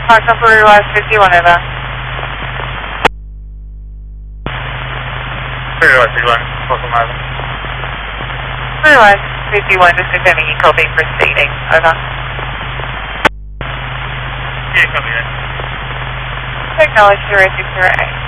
Foxtrot for West 51 over. West 51, welcome over. West 51, just confirming you copy proceeding, over. Yeah, copy that. Acknowledge 0608.